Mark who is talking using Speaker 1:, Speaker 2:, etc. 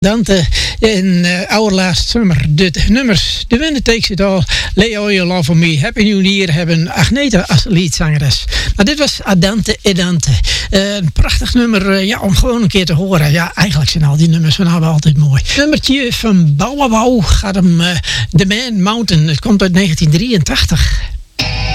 Speaker 1: Dante in Our Last Summer. De nummers The Winner Takes It All, Lay All Your Love On Me, Happy New Year hebben Agneta als leadzangeres. Maar dit was Adante Edante. Een prachtig nummer om gewoon een keer te horen. Ja, eigenlijk zijn al die nummers van haar altijd mooi. Nummertje van Bow Wow gaat hem The Man Mountain. Het komt uit 1983.